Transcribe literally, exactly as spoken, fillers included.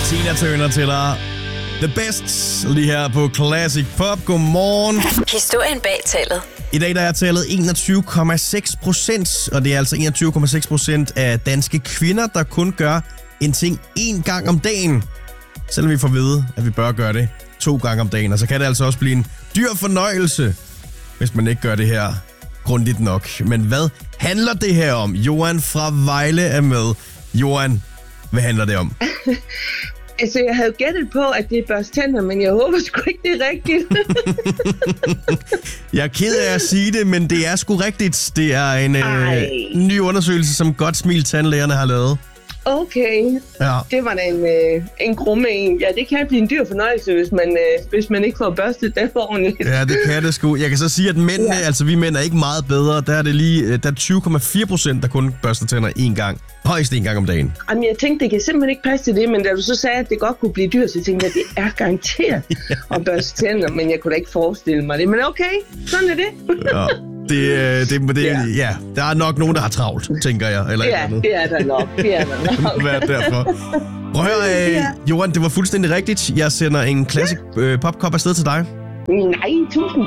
Tina Turner til dig. The Best lige her på Classic Pop. Godmorgen. Historien bag tallet. I dag der er tallet enogtyve komma seks procent, og det er altså enogtyve komma seks procent af danske kvinder, der kun gør en ting én gang om dagen. Selvom vi får at vide, at vi bør gøre det to gange om dagen. Og så kan det altså også blive en dyr fornøjelse, hvis man ikke gør det her grundigt nok. Men hvad handler det her om? Johan fra Vejle er med. Johan, hvad handler det om? Altså, jeg havde gættet på, at det er børste tænder, men jeg håber sgu ikke, det er rigtigt. Jeg er ked af at sige det, men det er sgu rigtigt. Det er en øh, ny undersøgelse, som Godt Smil Tandlægerne har lavet. Okay, ja. Det var da en, øh, en grumme en. Ja, det kan blive en dyr fornøjelse, hvis man, øh, hvis man ikke får børstet det ordentligt. Ja, det kan det sgu. Jeg kan så sige, at mændene, ja. altså vi mænd er ikke meget bedre. Der er det lige, der er tyve komma fire procent, der kun børster tænder én gang. Højst en gang om dagen. Jamen, jeg tænkte, det kan simpelthen ikke passe til det, men da du så sagde, at det godt kunne blive dyrt, så tænkte jeg, at det er garanteret ja. at børste tænder, men jeg kunne da ikke forestille mig det. Men okay, sådan er det. Ja. Det, det, det, ja. ja, der er nok nogen, der har travlt, tænker jeg. Eller ja, det er der nok. Det er der nok. Hvad er derfor? Prøv at høre, øh, ja. Johan, det var fuldstændig rigtigt. Jeg sender en Classic øh, Pop-kop afsted til dig. Nej, tusind